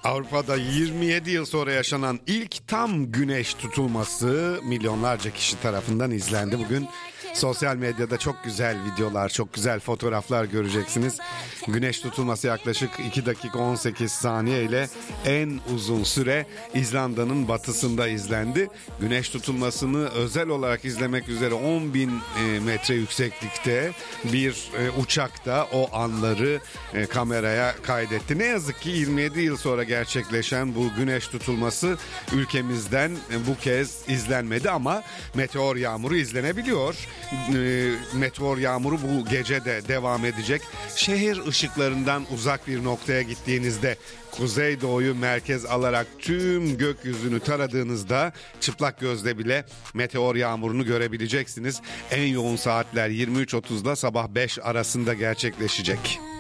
Avrupa'da 27 yıl sonra yaşanan ilk tam güneş tutulması milyonlarca kişi tarafından izlendi. Bugün sosyal medyada çok güzel videolar, çok güzel fotoğraflar göreceksiniz. Güneş tutulması yaklaşık 2 dakika 18 saniye ile en uzun süre İzlanda'nın batısında izlendi. Güneş tutulmasını özel olarak izlemek üzere 10.000 metre yükseklikte bir uçakta o anları kameraya kaydetti. Ne yazık ki 27 yıl sonra gerçekleşen bu güneş tutulması ülkemizden bu kez izlenmedi ama meteor yağmuru izlenebiliyor. Meteor yağmuru bu gece de devam edecek. Şehir ışıklarından uzak bir noktaya gittiğinizde kuzeydoğuyu merkez alarak tüm gökyüzünü taradığınızda çıplak gözle bile meteor yağmurunu görebileceksiniz. En yoğun saatler 23.30'da sabah 5 arasında gerçekleşecek.